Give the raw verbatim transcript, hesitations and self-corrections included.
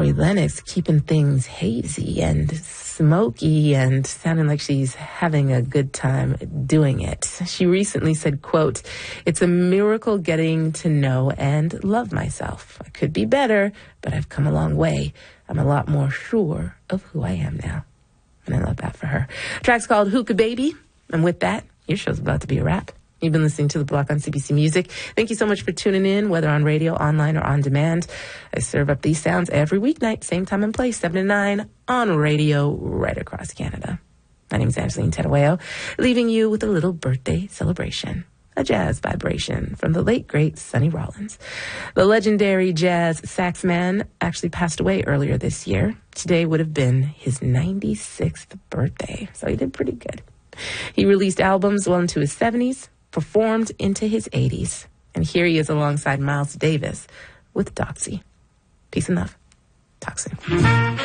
Ari Lennox keeping things hazy and smoky and sounding like she's having a good time doing it. She recently said, quote, "It's a miracle getting to know and love myself. I could be better, but I've come a long way. I'm a lot more sure of who I am now." And I love that for her. The track's called Hookah Baby. And with that, your show's about to be a wrap. You've been listening to The Block on C B C Music. Thank you so much for tuning in, whether on radio, online, or on demand. I serve up these sounds every weeknight, same time and place, seven to nine, on radio right across Canada. My name is Angeline Terueo, leaving you with a little birthday celebration. A jazz vibration from the late, great Sonny Rollins. The legendary jazz sax man actually passed away earlier this year. Today would have been his ninety-sixth birthday, so he did pretty good. He released albums well into his seventies, performed into his eighties, and here he is alongside Miles Davis with Doxy. Peace and love. Talk soon.